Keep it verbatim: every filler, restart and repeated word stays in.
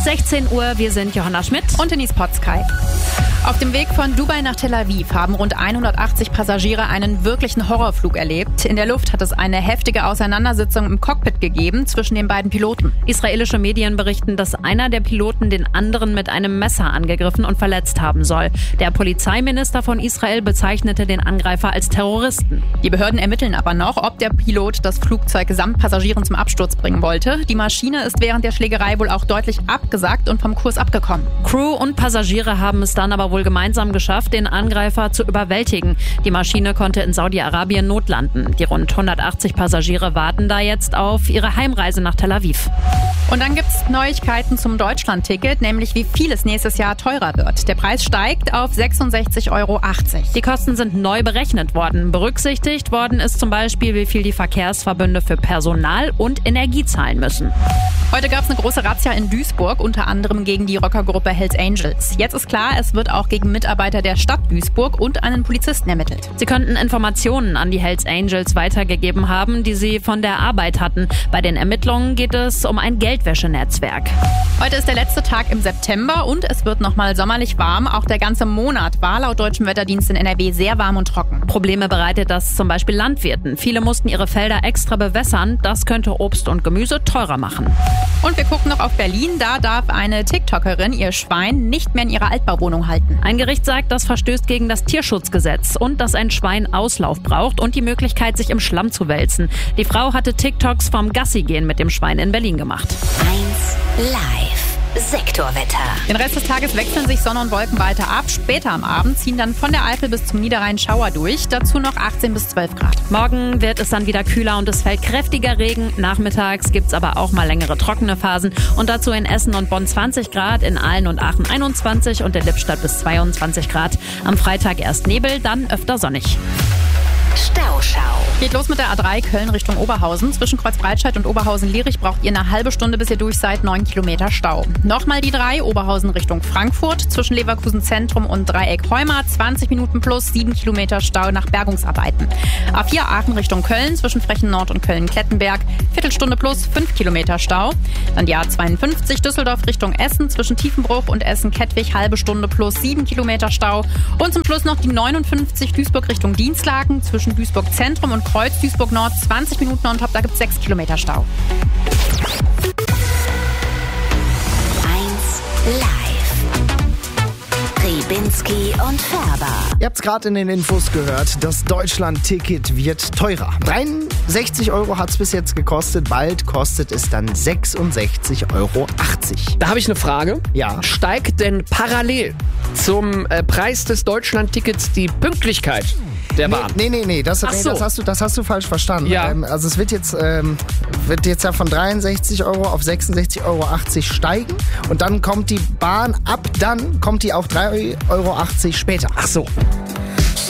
sechzehn Uhr, wir sind Johanna Schmidt und Denise Potzkei. Auf dem Weg von Dubai nach Tel Aviv haben rund hundertachtzig Passagiere einen wirklichen Horrorflug erlebt. In der Luft hat es eine heftige Auseinandersetzung im Cockpit gegeben zwischen den beiden Piloten. Israelische Medien berichten, dass einer der Piloten den anderen mit einem Messer angegriffen und verletzt haben soll. Der Polizeiminister von Israel bezeichnete den Angreifer als Terroristen. Die Behörden ermitteln aber noch, ob der Pilot das Flugzeug samt Passagieren zum Absturz bringen wollte. Die Maschine ist während der Schlägerei wohl auch deutlich abgesackt und vom Kurs abgekommen. Crew und Passagiere haben es dann aber wohl gemeinsam geschafft, den Angreifer zu überwältigen. Die Maschine konnte in Saudi-Arabien notlanden. Die rund hundertachtzig Passagiere warten da jetzt auf ihre Heimreise nach Tel Aviv. Und dann gibt's Neuigkeiten zum Deutschland-Ticket, nämlich wie viel es nächstes Jahr teurer wird. Der Preis steigt auf sechsundsechzig Euro achtzig. Die Kosten sind neu berechnet worden. Berücksichtigt worden ist zum Beispiel, wie viel die Verkehrsverbünde für Personal und Energie zahlen müssen. Heute gab es eine große Razzia in Duisburg, unter anderem gegen die Rockergruppe Hells Angels. Jetzt ist klar, es wird auch gegen Mitarbeiter der Stadt Duisburg und einen Polizisten ermittelt. Sie könnten Informationen an die Hells Angels weitergegeben haben, die sie von der Arbeit hatten. Bei den Ermittlungen geht es um ein Geldwäschenetzwerk. Heute ist der letzte Tag im September und es wird nochmal sommerlich warm. Auch der ganze Monat war laut deutschem Wetterdienst in N R W sehr warm und trocken. Probleme bereitet das zum Beispiel Landwirten. Viele mussten ihre Felder extra bewässern. Das könnte Obst und Gemüse teurer machen. Und wir gucken noch auf Berlin. Da darf eine TikTokerin ihr Schwein nicht mehr in ihrer Altbauwohnung halten. Ein Gericht sagt, das verstößt gegen das Tierschutzgesetz und dass ein Schwein Auslauf braucht und die Möglichkeit, sich im Schlamm zu wälzen. Die Frau hatte TikToks vom Gassigehen mit dem Schwein in Berlin gemacht. eins Live. Sektorwetter. Den Rest des Tages wechseln sich Sonne und Wolken weiter ab. Später am Abend ziehen dann von der Eifel bis zum Niederrhein Schauer durch. Dazu noch achtzehn bis zwölf Grad. Morgen wird es dann wieder kühler und es fällt kräftiger Regen. Nachmittags gibt's aber auch mal längere trockene Phasen. Und dazu in Essen und Bonn zwanzig Grad, in Aalen und Aachen einundzwanzig und in Lippstadt bis zweiundzwanzig Grad. Am Freitag erst Nebel, dann öfter sonnig. Stauschau. Geht los mit der A drei Köln Richtung Oberhausen. Zwischen Kreuzbreitscheid und Oberhausen-Lierich braucht ihr eine halbe Stunde, bis ihr durch seid. neun Kilometer Stau. Nochmal die drei Oberhausen Richtung Frankfurt. Zwischen Leverkusen Zentrum und Dreieck Heuma. zwanzig Minuten plus, sieben Kilometer Stau nach Bergungsarbeiten. A vier Aachen Richtung Köln. Zwischen Frechen Nord und Köln-Klettenberg. Viertelstunde plus, fünf Kilometer Stau. Dann die A zweiundfünfzig Düsseldorf Richtung Essen. Zwischen Tiefenbruch und Essen-Kettwig. Halbe Stunde plus, sieben Kilometer Stau. Und zum Schluss noch die neunundfünfzig Duisburg Richtung Dienstlaken. Zwischen Duisburg Zentrum und Kreuz Duisburg Nord zwanzig Minuten on top, da gibt es sechs Kilometer Stau. eins Live. Ribinski und Färber. Ihr habt es gerade in den Infos gehört, das Deutschland-Ticket wird teurer. dreiundsechzig Euro hat es bis jetzt gekostet, bald kostet es dann sechsundsechzig Euro achtzig. Da habe ich eine Frage. Ja. Steigt denn parallel zum äh, Preis des Deutschland-Tickets die Pünktlichkeit der Bahn? Nee, nee, nee, nee, das, Ach nee so. das, hast du, das hast du falsch verstanden. Ja. Ähm, also es wird jetzt, ähm, wird jetzt ja von dreiundsechzig Euro auf sechsundsechzig Euro achtzig steigen und dann kommt die Bahn, ab dann kommt die auf drei Euro achtzig später. Ach so.